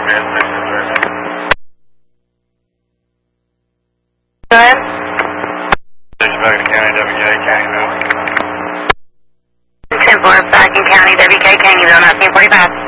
Go ahead. Back to County, WK, Countyville. 10-4, back in County, WK, Countyville, 1945.